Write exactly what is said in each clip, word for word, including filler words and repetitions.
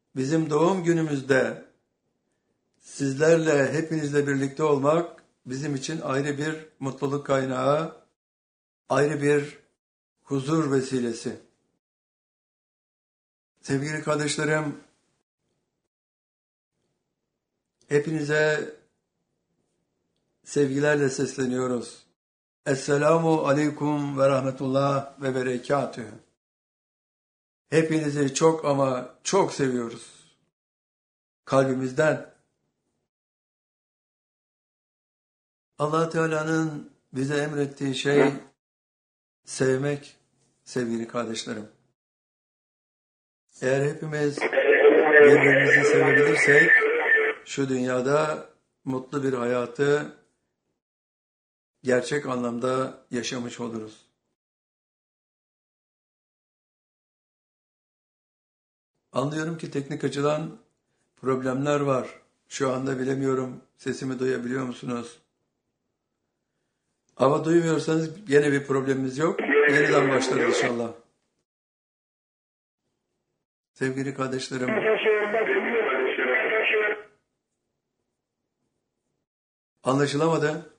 bizim doğum günümüzde sizlerle, hepinizle birlikte olmak bizim için ayrı bir mutluluk kaynağı, ayrı bir huzur vesilesi. Sevgili kardeşlerim, hepinize sevgilerle sesleniyoruz. Esselamu aleyküm ve rahmetullah ve berekatühü. Hepinizi çok ama çok seviyoruz. Kalbimizden. Allah Teala'nın bize emrettiği şey sevmek, sevgili kardeşlerim. Eğer hepimiz birbirimizi sevebilirsek, şu dünyada mutlu bir hayatı gerçek anlamda yaşamış oluruz. Anlıyorum ki teknik açıdan problemler var. Şu anda bilemiyorum, sesimi duyabiliyor musunuz? Ama duymuyorsanız yine bir problemimiz yok. Yeniden başlarız inşallah. Sevgili kardeşlerim, anlaşılamadı.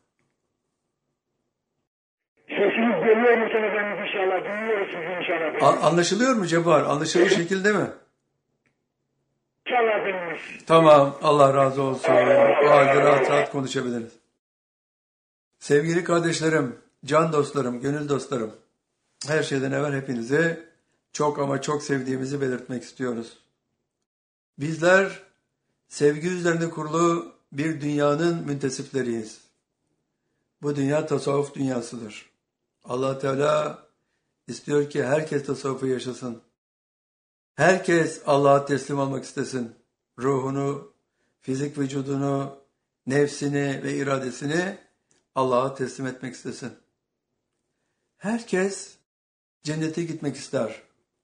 Sesiniz geliyor mu efendim inşallah? Dinliyoruz sizi inşallah. A- anlaşılıyor mu Cebbar? Anlaşılır şekilde mi? İnşallah efendim. Tamam, Allah razı olsun. O halde rahat rahat konuşabiliriz. Sevgili kardeşlerim, can dostlarım, gönül dostlarım, her şeyden evvel hepinizi çok ama çok sevdiğimizi belirtmek istiyoruz. Bizler sevgi üzerine kurulu bir dünyanın müntesipleriyiz. Bu dünya tasavvuf dünyasıdır. Allah Teala istiyor ki herkes tasavvufu yaşasın. Herkes Allah'a teslim olmak istesin. Ruhunu, fizik vücudunu, nefsini ve iradesini Allah'a teslim etmek istesin. Herkes cennete gitmek ister.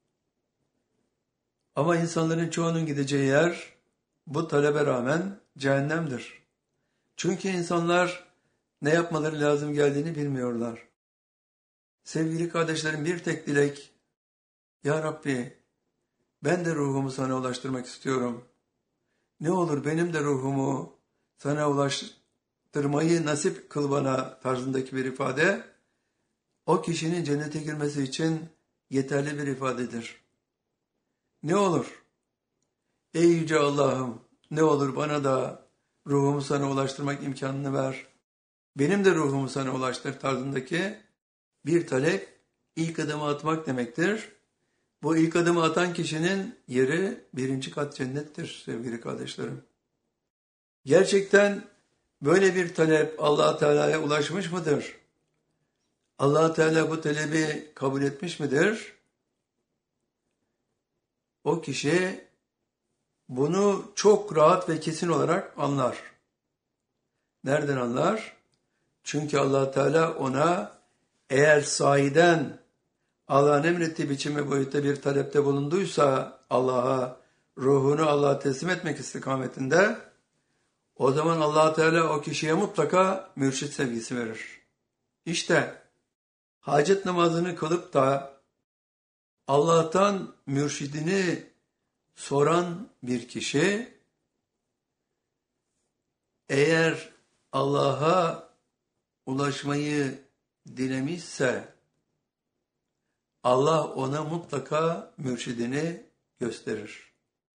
Ama insanların çoğunun gideceği yer bu talebe rağmen cehennemdir. Çünkü insanlar ne yapmaları lazım geldiğini bilmiyorlar. Sevgili kardeşlerim, bir tek dilek, Ya Rabbi, ben de ruhumu sana ulaştırmak istiyorum. Ne olur benim de ruhumu sana ulaştırmayı nasip kıl bana tarzındaki bir ifade, o kişinin cennete girmesi için yeterli bir ifadedir. Ne olur? Ey Yüce Allah'ım, ne olur bana da ruhumu sana ulaştırmak imkanını ver. Benim de ruhumu sana ulaştır tarzındaki bir talep ilk adımı atmak demektir. Bu ilk adımı atan kişinin yeri birinci kat cennettir sevgili kardeşlerim. Gerçekten böyle bir talep Allah Teala'ya ulaşmış mıdır? Allah Teala bu talebi kabul etmiş midir? O kişi bunu çok rahat ve kesin olarak anlar. Nereden anlar? Çünkü Allah Teala ona eğer sahiden Allah'ın emrettiği biçim ve boyutta bir talepte bulunduysa Allah'a, ruhunu Allah'a teslim etmek istikametinde, o zaman Allah Teala o kişiye mutlaka mürşit sevgisi verir. İşte hacet namazını kılıp da Allah'tan mürşidini soran bir kişi, eğer Allah'a ulaşmayı dilemişse, Allah ona mutlaka mürşidini gösterir.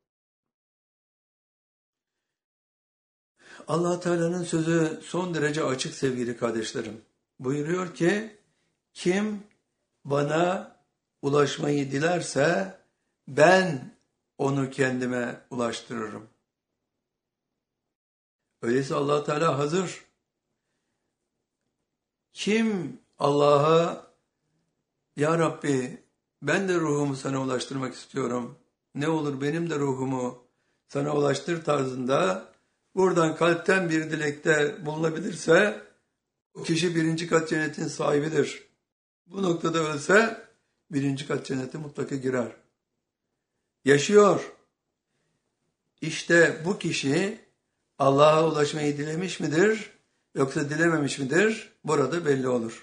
Allah Teala'nın sözü son derece açık sevgili kardeşlerim. Buyuruyor ki, kim bana ulaşmayı dilerse ben onu kendime ulaştırırım. Öyleyse Allah Teala hazır. Kim Allah'a Ya Rabbi ben de ruhumu sana ulaştırmak istiyorum. Ne olur benim de ruhumu sana ulaştır tarzında buradan kalpten bir dilekte bulunabilirse o kişi birinci kat cennetin sahibidir. Bu noktada ölse birinci kat cennete mutlaka girer. Yaşıyor. İşte bu kişi Allah'a ulaşmayı dilemiş midir yoksa dilememiş midir? Burada belli olur.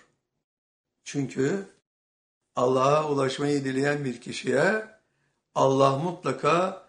Çünkü Allah'a ulaşmayı dileyen bir kişiye Allah mutlaka